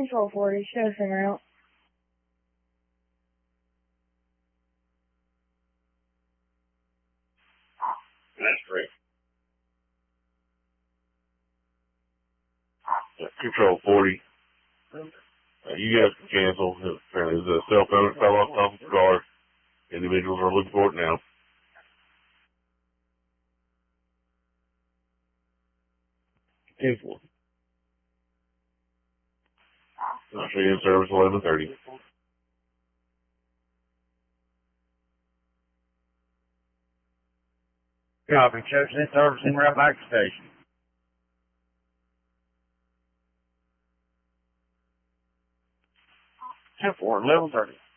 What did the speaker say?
Control 40, show center out. That's great. Control 40. You guys can cancel. Apparently there's a cell phone that fell off the top of the car. Individuals are looking for it now. Cancel. I'll show you in service 11:30. Copy. Chosen in service en route back to station. 10-4, 11:30.